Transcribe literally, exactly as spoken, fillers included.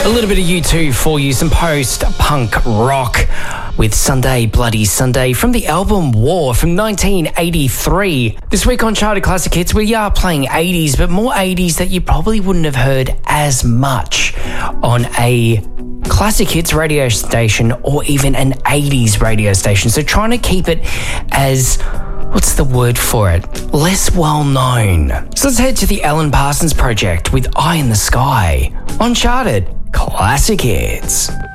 A little bit of U two for you, some post-punk rock with Sunday Bloody Sunday from the album War from nineteen eighty-three. This week on Charted Classic Hits, we are playing eighties, but more eighties that you probably wouldn't have heard as much on a classic hits radio station or even an eighties radio station. So trying to keep it as, what's the word for it? Less well known. So let's head to the Alan Parsons Project with Eye in the Sky on Charted Classic Hits.